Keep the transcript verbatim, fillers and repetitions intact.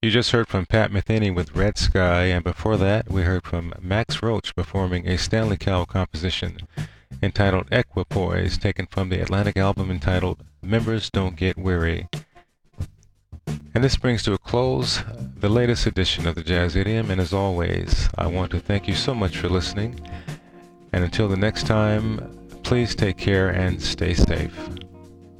You just heard from Pat Metheny with Red Sky, and before that, we heard from Max Roach performing a Stanley Cowell composition entitled Equipoise, taken from the Atlantic album entitled Members Don't Get Weary. And this brings to a close the latest edition of the Jazz Idiom, and as always, I want to thank you so much for listening. And until the next time, please take care and stay safe.